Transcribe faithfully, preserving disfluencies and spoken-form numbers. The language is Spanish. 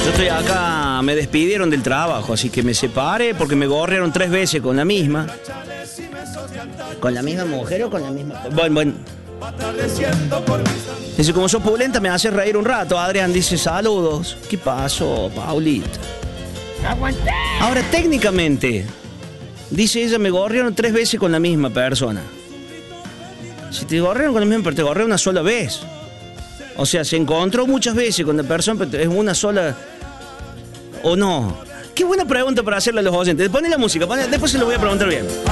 Yo estoy acá, me despidieron del trabajo, así que me separé porque me gorrearon tres veces con la misma. ¿Con la misma mujer o con la misma? Bueno, bueno. Dice, como sos pulenta me hace reír un rato. Adrián dice, saludos. ¿Qué pasó, Paulita? ¡Aguanté! Ahora, técnicamente, dice ella, me gorrearon tres veces con la misma persona. Si te gorrearon con la misma, pero te gorrearon una sola vez. O sea, se encontró muchas veces con la persona, pero es una sola... ¿O no? Qué buena pregunta para hacerle a los oyentes. Poné la música, poné, después se lo voy a preguntar bien.